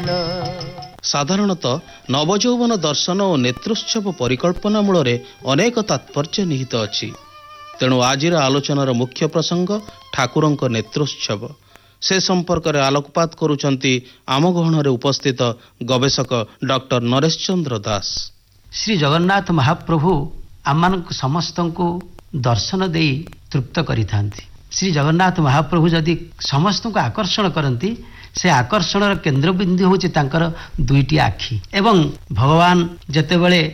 ସାଧାରଣତଃ ନବଯୌବନ ଦର୍ଶନ ଓ ନେତ୍ରୋତ୍ସବ ପରିକଳ୍ପନା ମୂଳରେ ଅନେକ ତାତ୍ପର୍ଯ୍ୟ ନିହିତ ଅଛି। ତେଣୁ ଆଜିର ଆଲୋଚନାର ମୁଖ୍ୟ ପ୍ରସଙ୍ଗ ଠାକୁରଙ୍କ ନେତ୍ରୋତ୍ସବ। ସେ ସମ୍ପର୍କରେ ଆଲୋକପାତ କରୁଛନ୍ତି ଆମ ଗହଣରେ ଉପସ୍ଥିତ ଗବେଷକ ଡକ୍ଟର ନରେଶ ଚନ୍ଦ୍ର ଦାସ। ଶ୍ରୀ ଜଗନ୍ନାଥ ମହାପ୍ରଭୁ ଆମମାନଙ୍କୁ ସମସ୍ତଙ୍କୁ ଦର୍ଶନ ଦେଇ ତୃପ୍ତ କରିଥାନ୍ତି। ଶ୍ରୀ ଜଗନ୍ନାଥ ମହାପ୍ରଭୁ ଯଦି ସମସ୍ତଙ୍କୁ ଆକର୍ଷଣ କରନ୍ତି, ସେ ଆକର୍ଷଣର କେନ୍ଦ୍ରବିନ୍ଦୁ ହେଉଛି ତାଙ୍କର ଦୁଇଟି ଆଖି। ଏବଂ ଭଗବାନ ଯେତେବେଳେ